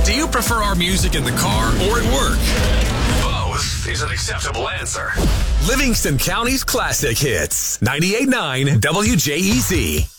Do you prefer our music in the car or at work? Both is an acceptable answer. Livingston County's classic hits. 98.9 WJEZ.